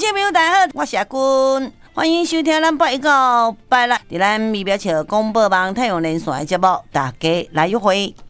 众朋友大家好，我是阿君，欢迎收听咱8月9、8日在咱微表桥广播网太阳连线的节目，大家来约会。